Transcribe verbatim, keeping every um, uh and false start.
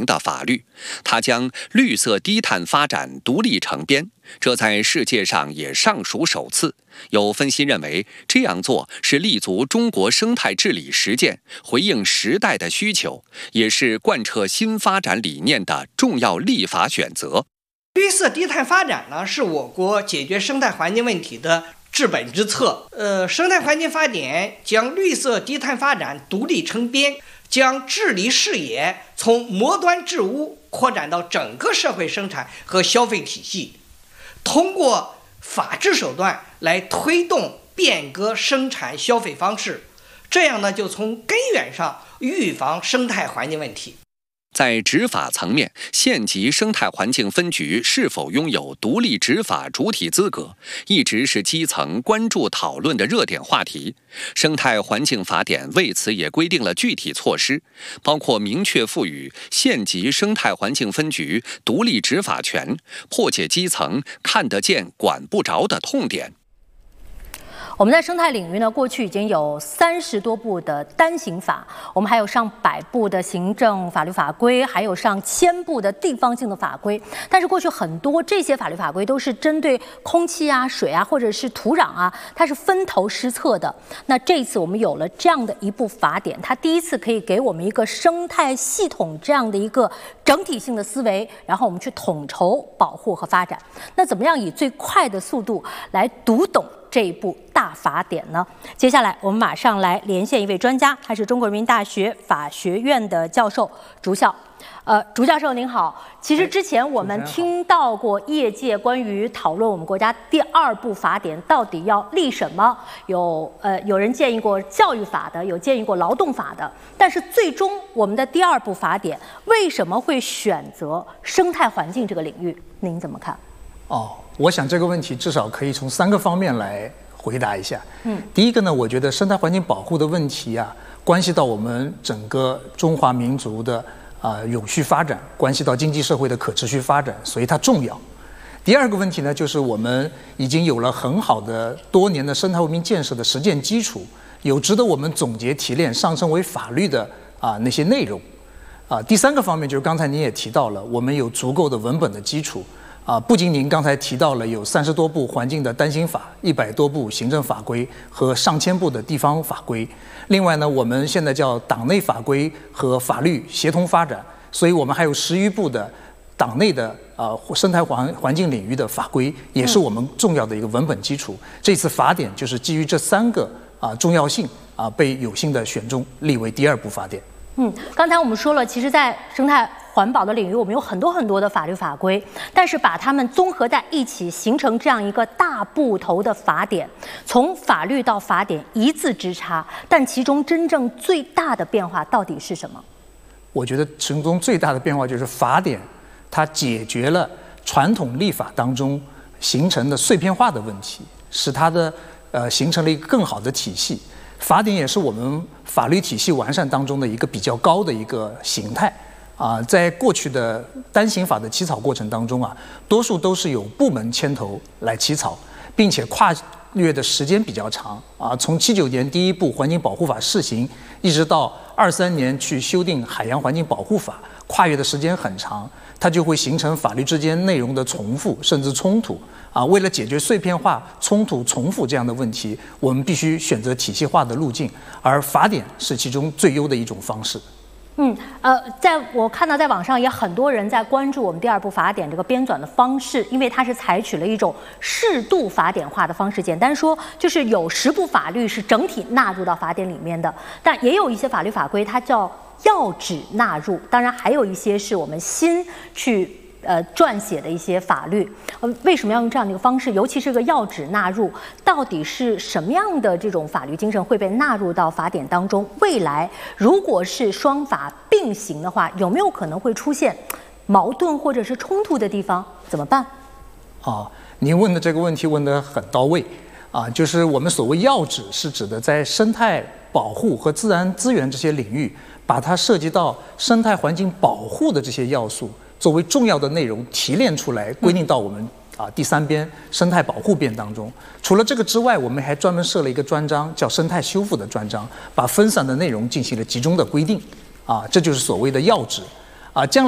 的法律，它将绿色低碳发展独立成编，这在世界上也尚属首次。有分析认为，这样做是立足中国生态治理实践，回应时代的需求，也是贯彻新发展理念的重要立法选择。 绿色低碳发展呢，是我国解决生态环境问题的治本之策。呃，生态环境法典将绿色低碳发展独立成编，将治理视野从末端治污扩展到整个社会生产和消费体系，通过法治手段来推动变革生产消费方式，这样呢，就从根源上预防生态环境问题。 在执法层面，县级生态环境分局是否拥有独立执法主体资格，一直是基层关注讨论的热点话题。生态环境法典为此也规定了具体措施，包括明确赋予县级生态环境分局独立执法权，破解基层看得见管不着的痛点。 我们在生态领域呢，过去已经有三十多部的单行法，我们还有上百部的行政法律法规，还有上千部的地方性的法规。但是过去很多这些法律法规都是针对空气啊、水啊，或者是土壤啊，它是分头施策的。那这次我们有了这样的一部法典，它第一次可以给我们一个生态系统这样的一个整体性的思维，然后我们去统筹保护和发展。那怎么样以最快的速度来读懂这一部大法典呢？接下来我们马上来连线一位专家，他是中国人民大学法学院的教授竺校。呃，竺教授您好。其实之前我们听到过业界关于讨论我们国家第二部法典到底要立什么，有呃有人建议过教育法的，有建议过劳动法的，但是最终我们的第二部法典为什么会选择生态环境这个领域？您怎么看？ 哦，我想这个问题至少可以从三个方面来回答一下。嗯，第一个呢，我觉得生态环境保护的问题啊，关系到我们整个中华民族的啊、呃、永续发展，关系到经济社会的可持续发展，所以它重要。第二个问题呢，就是我们已经有了很好的多年的生态文明建设的实践基础，有值得我们总结提炼上升为法律的啊、呃、那些内容。啊、呃，第三个方面就是刚才您也提到了，我们有足够的文本的基础。啊，不仅您刚才提到了有三十多部环境的单行法，一百多部行政法规和上千部的地方法规。另外呢，我们现在叫党内法规和法律协同发展，所以我们还有十余部的党内的呃生态环环境领域的法规，也是我们重要的一个文本基础。这次法典就是基于这三个啊重要性啊被有幸的选中立为第二部法典。 嗯，刚才我们说了，其实，在生态环保的领域，我们有很多很多的法律法规，但是把它们综合在一起，形成这样一个大部头的法典，从法律到法典一字之差，但其中真正最大的变化到底是什么？ 我觉得其中最大的变化就是法典，它解决了传统立法当中形成的碎片化的问题，使它的呃形成了一个更好的体系。法典也是我们法律体系完善当中的一个比较高的一个形态啊，在过去的单行法的起草过程当中啊，多数都是由部门牵头来起草，并且跨越的时间比较长啊，从七九年第一部环境保护法试行，一直到二三年去修订海洋环境保护法，跨越的时间很长，它就会形成法律之间内容的重复甚至冲突啊。为了解决碎片化、冲突、重复这样的问题，我们必须选择体系化的路径，而法典是其中最优的一种方式。 嗯，呃，在我看到在网上也很多人在关注我们第二部法典这个编纂的方式，因为它是采取了一种适度法典化的方式。简单说，就是有十部法律是整体纳入到法典里面的，但也有一些法律法规它叫要旨纳入，当然还有一些是我们新去呃撰写的一些法律。呃，为什么要用这样的一个方式？尤其是个要旨纳入，到底是什么样的这种法律精神会被纳入到法典当中？未来如果是双法并行的话，有没有可能会出现矛盾或者是冲突的地方？怎么办？ 啊，您问的这个问题问得很到位啊，就是我们所谓要旨是指的在生态保护和自然资源这些领域，把它涉及到生态环境保护的这些要素作为重要的内容提炼出来，归定到我们啊第三编生态保护编当中。除了这个之外，我们还专门设了一个专章，叫生态修复的专章，把分散的内容进行了集中的规定。啊，这就是所谓的要旨。啊，将来